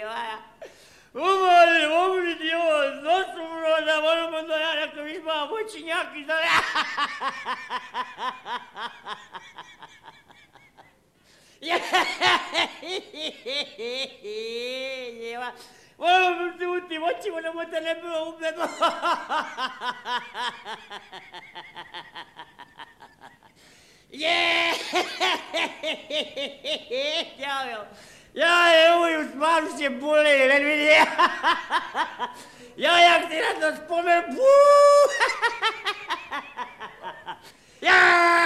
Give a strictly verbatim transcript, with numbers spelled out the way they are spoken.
Umori, umriti ovo, dosumno da moramo da ja neko izbava voćinjak i da ja... Moramo se uti, voćimo da mu te ne bilo ubedno. Ja, evo i u stvaru se boli, ne vidi. Ja, jak ti na to spomen, buuu. Ja!